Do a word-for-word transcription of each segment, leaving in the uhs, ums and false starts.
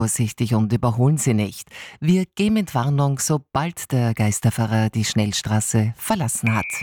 Vorsichtig und überholen Sie nicht. Wir geben Entwarnung, sobald der Geisterfahrer die Schnellstraße verlassen hat.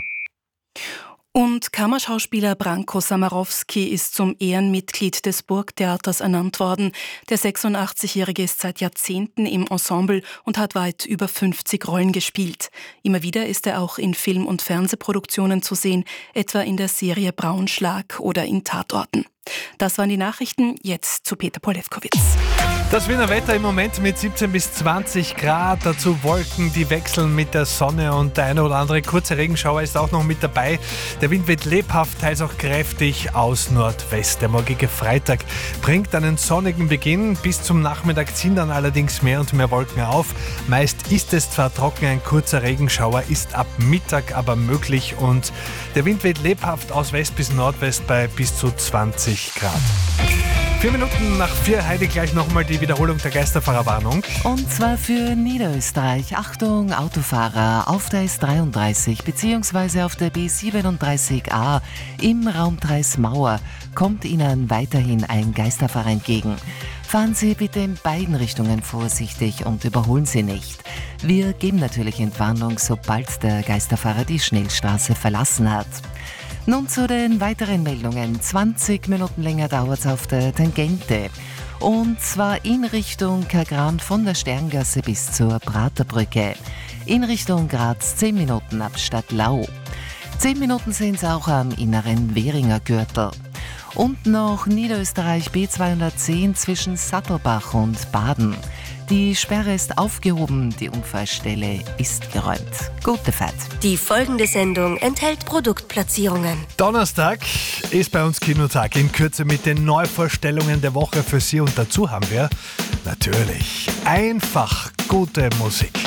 Und Kammerschauspieler Branko Samarowski ist zum Ehrenmitglied des Burgtheaters ernannt worden. Der sechsundachtzig-Jährige ist seit Jahrzehnten im Ensemble und hat weit über fünfzig Rollen gespielt. Immer wieder ist er auch in Film- und Fernsehproduktionen zu sehen, etwa in der Serie Braunschlag oder in Tatorten. Das waren die Nachrichten, jetzt zu Peter Polewkowitz. Das Wiener Wetter im Moment mit siebzehn bis zwanzig Grad, dazu Wolken, die wechseln mit der Sonne und der eine oder andere kurze Regenschauer ist auch noch mit dabei. Der Wind weht lebhaft, teils auch kräftig aus Nordwest. Der morgige Freitag bringt einen sonnigen Beginn. Bis zum Nachmittag ziehen dann allerdings mehr und mehr Wolken auf. Meist ist es zwar trocken, ein kurzer Regenschauer ist ab Mittag aber möglich und der Wind weht lebhaft aus West bis Nordwest bei bis zu zwanzig Grad. Vier Minuten nach vier, Heidi, gleich nochmal die Wiederholung der Geisterfahrerwarnung. Und zwar für Niederösterreich. Achtung, Autofahrer auf der S dreiunddreißig bzw. auf der B siebenunddreißig A im Raumkreis Mauer kommt Ihnen weiterhin ein Geisterfahrer entgegen. Fahren Sie bitte in beiden Richtungen vorsichtig und überholen Sie nicht. Wir geben natürlich Entwarnung, sobald der Geisterfahrer die Schnellstraße verlassen hat. Nun zu den weiteren Meldungen. zwanzig Minuten länger dauert es auf der Tangente. Und zwar in Richtung Kagran von der Sterngasse bis zur Praterbrücke. In Richtung Graz zehn Minuten ab Stadtlau. zehn Minuten sind es auch am inneren Währinger Gürtel. Und noch Niederösterreich B zweihundertzehn zwischen Sattelbach und Baden. Die Sperre ist aufgehoben, die Unfallstelle ist geräumt. Gute Fahrt. Die folgende Sendung enthält Produktplatzierungen. Donnerstag ist bei uns Kinotag, in Kürze mit den Neuvorstellungen der Woche für Sie. Und dazu haben wir natürlich einfach gute Musik.